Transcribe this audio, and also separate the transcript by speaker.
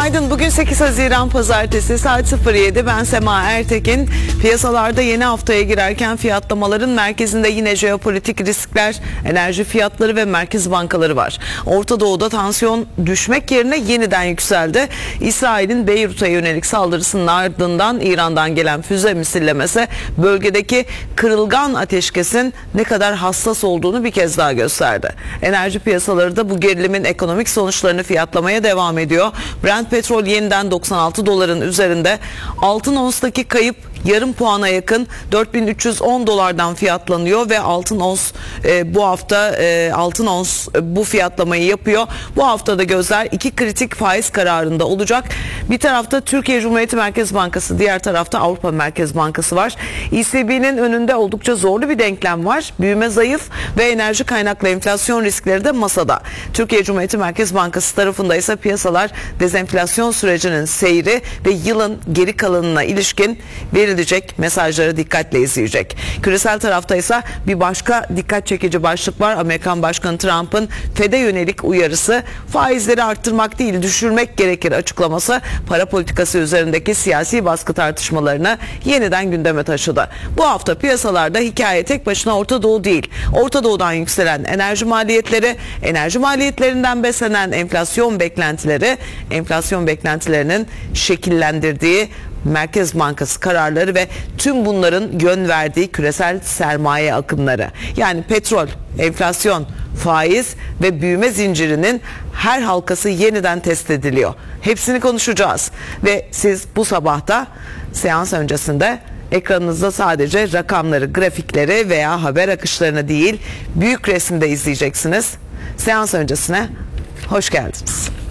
Speaker 1: Günaydın. Bugün 8 Haziran Pazartesi saat 07. Ben Sema Ertekin. Piyasalarda yeni haftaya girerken fiyatlamaların merkezinde yine jeopolitik riskler, enerji fiyatları ve merkez bankaları var. Orta Doğu'da tansiyon düşmek yerine yeniden yükseldi. İsrail'in Beyrut'a yönelik saldırısının ardından İran'dan gelen füze misillemesi bölgedeki kırılgan ateşkesin ne kadar hassas olduğunu bir kez daha gösterdi. Enerji piyasaları da bu gerilimin ekonomik sonuçlarını fiyatlamaya devam ediyor. Brent petrol yeniden 96 doların üzerinde. Altın onstaki kayıp yarım puana yakın 4310 dolardan fiyatlanıyor ve altın ons bu hafta altın ons bu fiyatlamayı yapıyor. Bu haftada gözler iki kritik faiz kararında olacak. Bir tarafta Türkiye Cumhuriyeti Merkez Bankası, diğer tarafta Avrupa Merkez Bankası var. ECB'nin önünde oldukça zorlu bir denklem var. Büyüme zayıf ve enerji kaynaklı enflasyon riskleri de masada. Türkiye Cumhuriyeti Merkez Bankası tarafında ise piyasalar dezenflasyon sürecinin seyri ve yılın geri kalanına ilişkin verilecek mesajları dikkatle izleyecek. Küresel tarafta ise bir başka dikkat çekici başlık var. Amerikan Başkanı Trump'ın FED'e yönelik uyarısı, faizleri arttırmak değil düşürmek gerekir açıklaması para politikası üzerindeki siyasi baskı tartışmalarını yeniden gündeme taşıdı. Bu hafta piyasalarda hikaye tek başına Orta Doğu değil. Orta Doğu'dan yükselen enerji maliyetleri, enerji maliyetlerinden beslenen enflasyon beklentilerinin şekillendirdiği Merkez Bankası kararları ve tüm bunların yön verdiği küresel sermaye akımları. Yani petrol, enflasyon, faiz ve büyüme zincirinin her halkası yeniden test ediliyor. Hepsini konuşacağız ve siz bu sabahta seans öncesinde ekranınızda sadece rakamları, grafikleri veya haber akışlarını değil, büyük resimde izleyeceksiniz. Seans öncesine hoş geldiniz.